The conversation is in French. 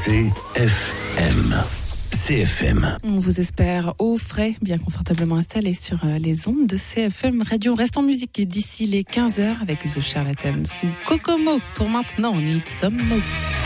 CFM. CFM. On vous espère au frais, bien confortablement installé sur les ondes de CFM Radio. On reste en musique d'ici les 15h avec The Charlatans ou Kokomo. Pour maintenant, on Need Some Mo.